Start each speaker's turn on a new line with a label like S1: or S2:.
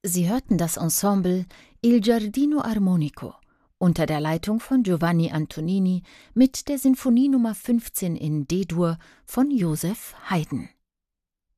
S1: Sie hörten das Ensemble Il Giardino Armonico unter der Leitung von Giovanni Antonini mit der Sinfonie Nummer 15 in D-Dur von Joseph Haydn.